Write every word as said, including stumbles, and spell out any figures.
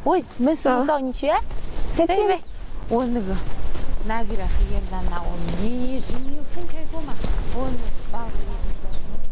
وي مسمو زوني شيء تتي ونقى ناقرة خيال لنا ونيجي